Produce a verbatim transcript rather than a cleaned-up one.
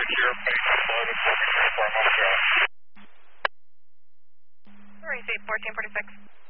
Zero, Payton, loaded, fourteen forty-four, I'm on the ground. Receive fourteen forty-six.